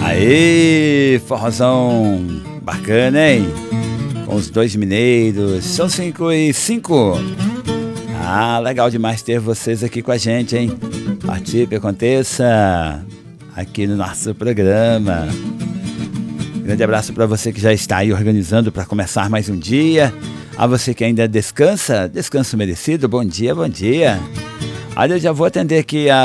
Aê, forrozão bacana, hein? Com os dois mineiros, são 5:05. Ah, legal demais ter vocês aqui com a gente, hein? Participe, aconteça aqui no nosso programa. Grande abraço para você que já está aí organizando para começar mais um dia. A você que ainda descansa, descanso merecido, bom dia, bom dia. Olha, eu já vou atender aqui a